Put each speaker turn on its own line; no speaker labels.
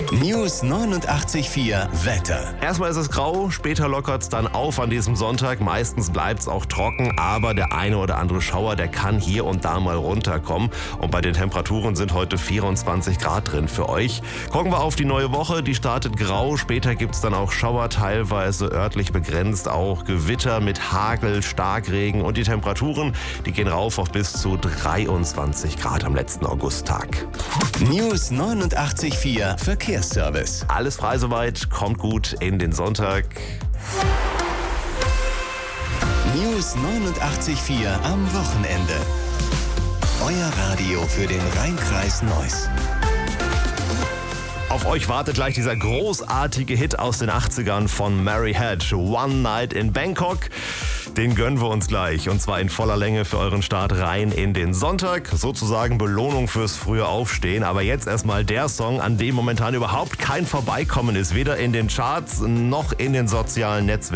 News 89.4 Wetter.
Erstmal ist es grau, später lockert es dann auf an diesem Sonntag. Meistens bleibt es auch trocken, aber der eine oder andere Schauer, der kann hier und da mal runterkommen. Und bei den Temperaturen sind heute 24 Grad drin für euch. Gucken wir auf die neue Woche, die startet grau. Später gibt es dann auch Schauer, teilweise örtlich begrenzt, auch Gewitter mit Hagel, Starkregen. Und die Temperaturen, die gehen rauf auf bis zu 23 Grad am letzten Augusttag.
News 89.4 Verkehrsservice.
Alles frei soweit, kommt gut in den Sonntag.
News 89.4 am Wochenende. Euer Radio für den Rhein-Kreis Neuss.
Auf euch wartet gleich dieser großartige Hit aus den 80ern von Mary Hatch, One Night in Bangkok. Den gönnen wir uns gleich, und zwar in voller Länge für euren Start rein in den Sonntag. Sozusagen Belohnung fürs frühe Aufstehen. Aber jetzt erstmal der Song, an dem momentan überhaupt kein Vorbeikommen ist. Weder in den Charts noch in den sozialen Netzwerken.